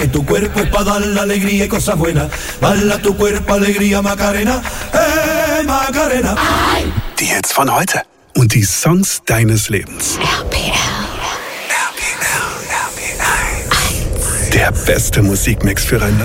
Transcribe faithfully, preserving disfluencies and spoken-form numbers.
Tu cuerpo es para dar la alegría y cosas buenas. Bala tu cuerpo, alegría, Macarena. Hey, Macarena. Die Hits von heute und die Songs deines Lebens. R P L. R P L, R P L. Der beste Musikmix für ein